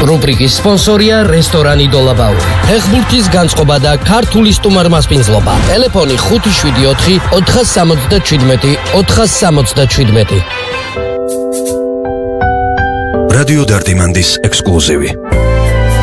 რუბრიკის სპონსორია რესტორანი დოლაბაური. ფეხბურთის განწყობა და ქართული სტუმარმასპინძლობა. ტელეფონი 574 467 467. რადიო დარტიმანდის ექსკლუზივი.